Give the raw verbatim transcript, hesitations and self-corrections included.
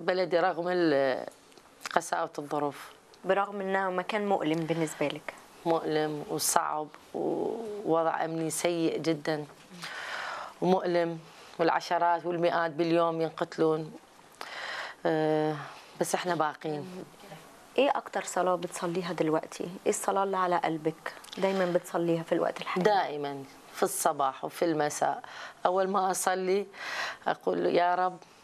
بلدي رغم ال- قساوة الظروف. برغم انه مكان مؤلم بالنسبه لك. مؤلم وصعب ووضع أمني سيء جدا ومؤلم، والعشرات والمئات باليوم ينقتلون، آه، بس احنا باقين. ايه اكتر صلاه بتصليها دلوقتي؟ ايه الصلاه اللي على قلبك دايما بتصليها في الوقت الحالي؟ دائما في الصباح وفي المساء، أول ما أصلي أقول له يا رب